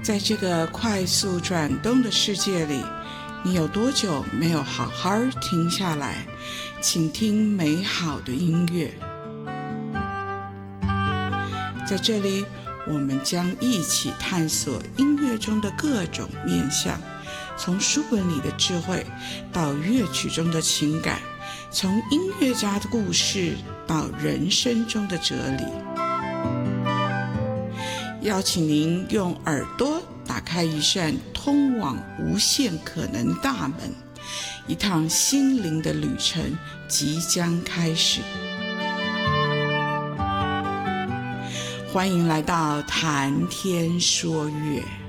在这个快速转动的世界里，你有多久没有好好停下来，倾听美好的音乐？在这里，我们将一起探索音乐中的各种面向，从书本里的智慧到乐曲中的情感，从音乐家的故事到人生中的哲理。邀请您用耳朵打开一扇通往无限可能的大门，一趟心灵的旅程即将开始。欢迎来到谈天说乐。